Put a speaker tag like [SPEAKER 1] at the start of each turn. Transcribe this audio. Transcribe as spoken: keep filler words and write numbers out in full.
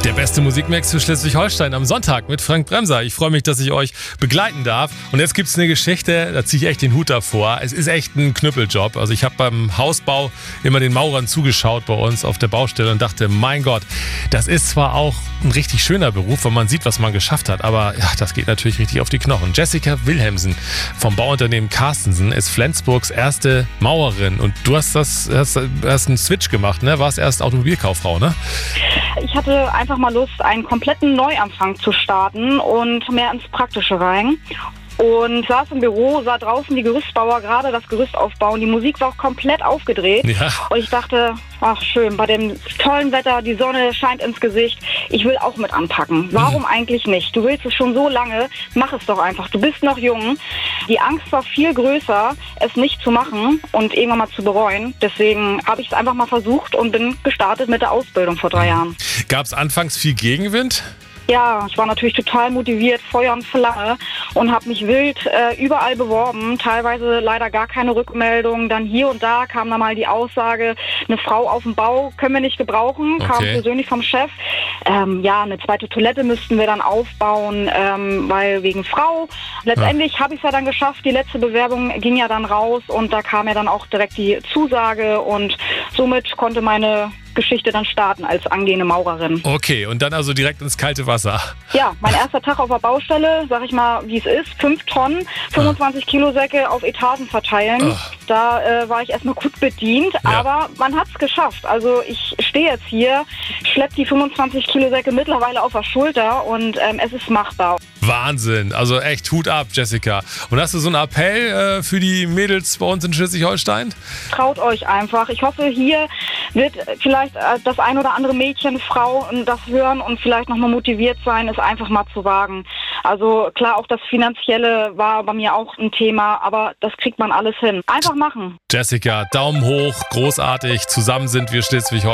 [SPEAKER 1] Der beste Musikmix für Schleswig-Holstein am Sonntag mit Frank Bremser. Ich freue mich, dass ich euch begleiten darf. Und jetzt gibt es eine Geschichte, da ziehe ich echt den Hut davor. Es ist echt ein Knüppeljob. Also ich habe beim Hausbau immer den Maurern zugeschaut bei uns auf der Baustelle und dachte, mein Gott, das ist zwar auch ein richtig schöner Beruf, wenn man sieht, was man geschafft hat, aber ja, das geht natürlich richtig auf die Knochen. Jessica Wilhelmsen vom Bauunternehmen Carstensen ist Flensburgs erste Maurerin. Und du hast das hast, hast einen Switch gemacht, ne? Warst erst Automobilkauffrau, ne?
[SPEAKER 2] Ich hatte einfach mal Lust, einen kompletten Neuanfang zu starten und mehr ins Praktische rein. Und saß im Büro, sah draußen die Gerüstbauer gerade das Gerüst aufbauen. Die Musik war auch komplett aufgedreht.
[SPEAKER 1] Ja.
[SPEAKER 2] Und ich dachte, ach schön, bei dem tollen Wetter, die Sonne scheint ins Gesicht. Ich will auch mit anpacken. Warum mhm. eigentlich nicht? Du willst es schon so lange, mach es doch einfach. Du bist noch jung. Die Angst war viel größer, es nicht zu machen und irgendwann mal zu bereuen. Deswegen habe ich es einfach mal versucht und bin gestartet mit der Ausbildung vor drei Jahren.
[SPEAKER 1] Gab es anfangs viel Gegenwind?
[SPEAKER 2] Ja, ich war natürlich total motiviert, Feuer und Flamme und habe mich wild äh, überall beworben. Teilweise leider gar keine Rückmeldung. Dann hier und da kam dann mal die Aussage, eine Frau auf dem Bau können wir nicht gebrauchen, kam
[SPEAKER 1] Okay.
[SPEAKER 2] persönlich vom Chef. Ähm, ja, eine zweite Toilette müssten wir dann aufbauen, ähm, weil wegen Frau. Letztendlich ja. habe ich es ja dann geschafft. Die letzte Bewerbung ging ja dann raus und da kam ja dann auch direkt die Zusage und somit konnte meine Geschichte dann starten als angehende Maurerin.
[SPEAKER 1] Okay, und dann also direkt ins kalte Wasser.
[SPEAKER 2] Ja, mein erster Tag auf der Baustelle, sag ich mal, wie es ist, fünf Tonnen, fünfundzwanzig ah. Kilo Säcke auf Etagen verteilen. Oh. Da äh, war ich erstmal gut bedient, ja. aber man hat es geschafft. Also ich stehe jetzt hier, schleppe die fünfundzwanzig Kilo Säcke mittlerweile auf der Schulter und ähm, es ist machbar.
[SPEAKER 1] Wahnsinn, also echt Hut ab, Jessica. Und hast du so einen Appell äh, für die Mädels bei uns in Schleswig-Holstein?
[SPEAKER 2] Traut euch einfach. Ich hoffe, hier wird vielleicht äh, das ein oder andere Mädchen, Frau das hören und vielleicht nochmal motiviert sein, es einfach mal zu wagen. Also klar, auch das Finanzielle war bei mir auch ein Thema, aber das kriegt man alles hin. Einfach machen.
[SPEAKER 1] Jessica, Daumen hoch, großartig. Zusammen sind wir Schleswig-Holstein.